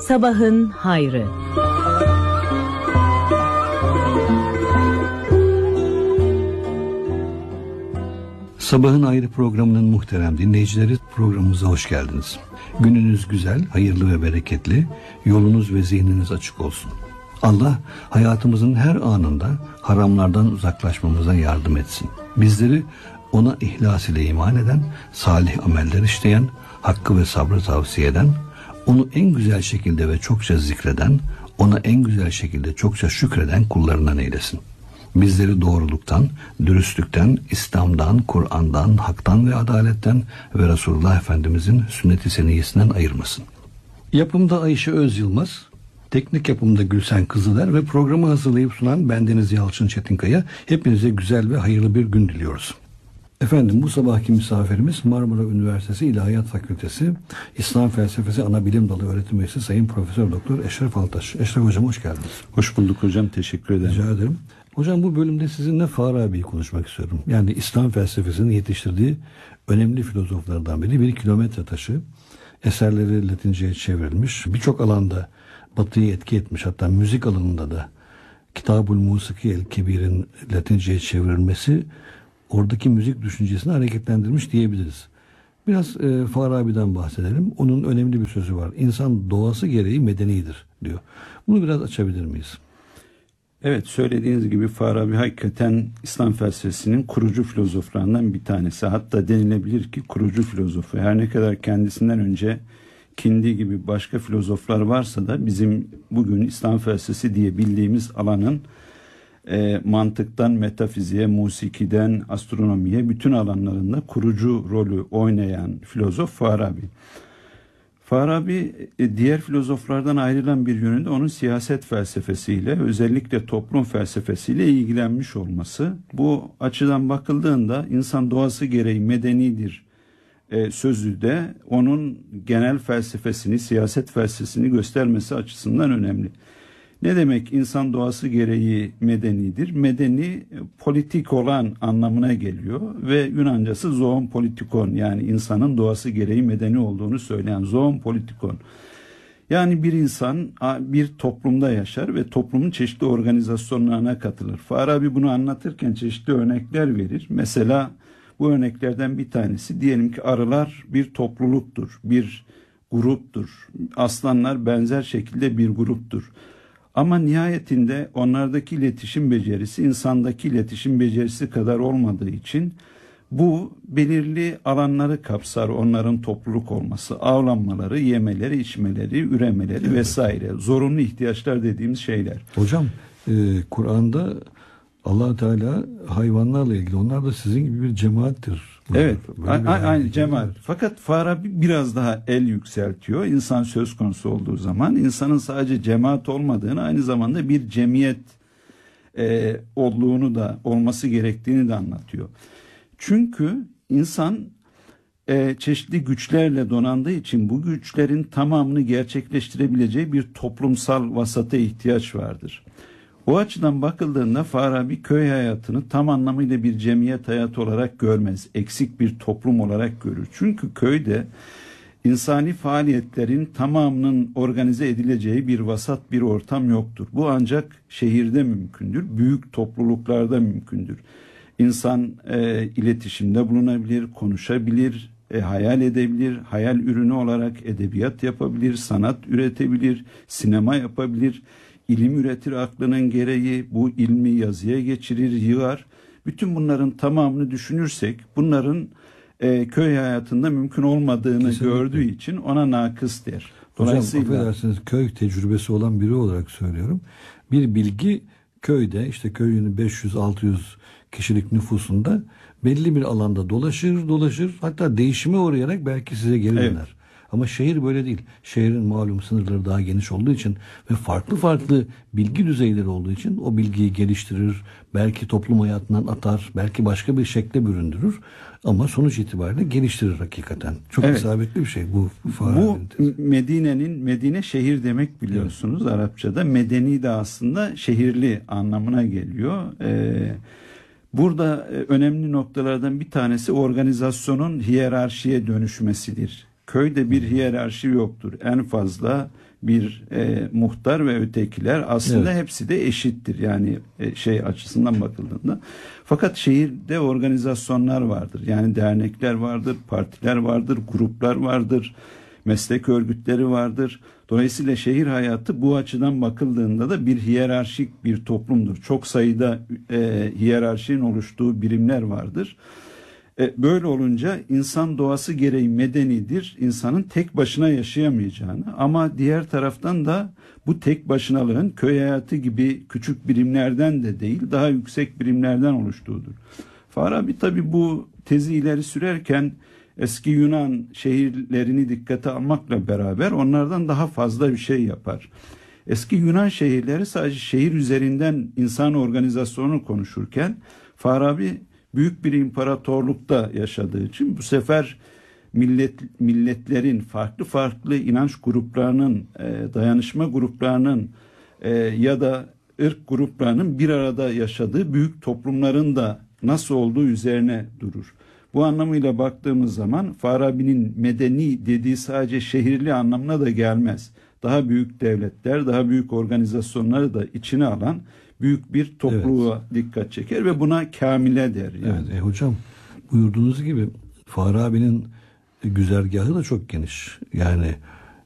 Sabahın hayrı. Sabahın Hayrı programının muhterem dinleyicileri, programımıza hoş geldiniz. Gününüz güzel, hayırlı ve bereketli, yolunuz ve zihniniz açık olsun. Allah hayatımızın her anında haramlardan uzaklaşmamıza yardım etsin. Bizleri ona ihlas ile iman eden, salih ameller işleyen, hakkı ve sabrı tavsiye eden, onu en güzel şekilde ve çokça zikreden, ona en güzel şekilde çokça şükreden kullarından eylesin. Bizleri doğruluktan, dürüstlükten, İslam'dan, Kur'an'dan, haktan ve adaletten ve Resulullah Efendimizin sünnet-i seniyyesinden ayırmasın. Yapımda Ayşe Öz Yılmaz, teknik yapımda Gülsen Kızıler ve programı hazırlayıp sunan bendeniz Yalçın Çetinkaya. Hepinize güzel ve hayırlı bir gün diliyoruz. Efendim, bu sabahki misafirimiz Marmara Üniversitesi İlahiyat Fakültesi İslam Felsefesi Anabilim Dalı Öğretim Üyesi Sayın Profesör Doktor Eşref Altaş. Eşref Hocam, hoş geldiniz. Hoş bulduk hocam, teşekkür ederim. Rica ederim. Hocam, bu bölümde sizinle Farabi'yi konuşmak istiyorum. Yani İslam felsefesinin yetiştirdiği önemli filozoflardan biri. Bir kilometre taşı. Eserleri Latince'ye çevrilmiş. Birçok alanda Batı'yı etki etmiş. Hatta müzik alanında da Kitab-ül Musiki el-Kebir'in Latince'ye çevrilmesi oradaki müzik düşüncesini hareketlendirmiş diyebiliriz. Biraz Farabi'den bahsedelim. Onun önemli bir sözü var. İnsan doğası gereği medenidir diyor. Bunu biraz açabilir miyiz? Evet, söylediğiniz gibi Farabi hakikaten İslam felsefesinin kurucu filozoflarından bir tanesi. Hatta denilebilir ki kurucu filozofu. Her ne kadar kendisinden önce Kindi gibi başka filozoflar varsa da bizim bugün İslam felsefesi diye bildiğimiz alanın mantıktan metafiziğe, musikiden astronomiye bütün alanlarında kurucu rolü oynayan filozof Farabi. Farabi diğer filozoflardan ayrılan bir yönünde onun siyaset felsefesiyle, özellikle toplum felsefesiyle ilgilenmiş olması. Bu açıdan bakıldığında insan doğası gereği medenidir sözü de onun genel felsefesini, siyaset felsefesini göstermesi açısından önemli. Ne demek insan doğası gereği medenidir? Medeni, politik olan anlamına geliyor ve Yunancası zoon politikon, yani insanın doğası gereği medeni olduğunu söyleyen zoon politikon. Yani bir insan bir toplumda yaşar ve toplumun çeşitli organizasyonlarına katılır. Farabi bunu anlatırken çeşitli örnekler verir. Mesela bu örneklerden bir tanesi, diyelim ki arılar bir topluluktur, bir gruptur. Aslanlar benzer şekilde bir gruptur. Ama nihayetinde onlardaki iletişim becerisi insandaki iletişim becerisi kadar olmadığı için bu belirli alanları kapsar, onların topluluk olması, avlanmaları, yemeleri, içmeleri, üremeleri, evet, vesaire. Zorunlu ihtiyaçlar dediğimiz şeyler. Hocam, Kur'an'da Allah Teala hayvanlarla ilgili, onlar da sizin gibi bir cemaattir. Evet, aynı cemaat. Fakat Farabi biraz daha el yükseltiyor. İnsan söz konusu olduğu zaman insanın sadece cemaat olmadığını, aynı zamanda bir cemiyet olduğunu da, olması gerektiğini de anlatıyor. Çünkü insan çeşitli güçlerle donandığı için bu güçlerin tamamını gerçekleştirebileceği bir toplumsal vasata ihtiyaç vardır. O açıdan bakıldığında Farabi köy hayatını tam anlamıyla bir cemiyet hayatı olarak görmez. Eksik bir toplum olarak görür. Çünkü köyde insani faaliyetlerin tamamının organize edileceği bir vasat bir ortam yoktur. Bu ancak şehirde mümkündür. Büyük topluluklarda mümkündür. İnsan iletişimde bulunabilir, konuşabilir, hayal edebilir, hayal ürünü olarak edebiyat yapabilir, sanat üretebilir, sinema yapabilir. İlim üretir aklının gereği, bu ilmi yazıya geçirir, yığar. Bütün bunların tamamını düşünürsek bunların köy hayatında mümkün olmadığını kesinlikle gördüğü için ona nakıs der. Dolayısıyla, hocam, affedersiniz, köy tecrübesi olan biri olarak söylüyorum. Bir bilgi köyde, işte köyün 500-600 kişilik nüfusunda belli bir alanda dolaşır, hatta değişime uğrayarak belki size geri döner. Evet. Ama şehir böyle değil. Şehrin malum sınırları daha geniş olduğu için ve farklı bilgi düzeyleri olduğu için o bilgiyi geliştirir, belki toplum hayatından atar, belki başka bir şekle büründürür ama sonuç itibariyle geliştirir hakikaten. Çok evet, isabetli bir şey bu. Bu Medine şehir demek biliyorsunuz, evet, Arapçada. Medeni de aslında şehirli anlamına geliyor. Burada önemli noktalardan bir tanesi organizasyonun hiyerarşiye dönüşmesidir. Köyde bir hiyerarşi yoktur. En fazla bir muhtar ve ötekiler, aslında hepsi de eşittir. Yani şey açısından bakıldığında. Fakat şehirde organizasyonlar vardır. Yani dernekler vardır, partiler vardır, gruplar vardır, meslek örgütleri vardır. Dolayısıyla şehir hayatı bu açıdan bakıldığında da bir hiyerarşik bir toplumdur. Çok sayıda hiyerarşinin oluştuğu birimler vardır. Böyle olunca insan doğası gereği medenidir. İnsanın tek başına yaşayamayacağını, ama diğer taraftan da bu tek başınalığın köy hayatı gibi küçük birimlerden de değil, daha yüksek birimlerden oluştuğudur. Farabi tabi bu tezi ileri sürerken eski Yunan şehirlerini dikkate almakla beraber onlardan daha fazla bir şey yapar. Eski Yunan şehirleri sadece şehir üzerinden insan organizasyonunu konuşurken, Farabi büyük bir imparatorlukta yaşadığı için bu sefer milletlerin, farklı inanç gruplarının, dayanışma gruplarının ya da ırk gruplarının bir arada yaşadığı büyük toplumların da nasıl olduğu üzerine durur. Bu anlamıyla baktığımız zaman Farabi'nin medeni dediği sadece şehirli anlamına da gelmez. Daha büyük devletler, daha büyük organizasyonları da içine alan büyük bir topluluğa dikkat çeker ve buna kamile der. Yani. Evet, hocam buyurduğunuz gibi Farabi'nin güzergahı da çok geniş. Yani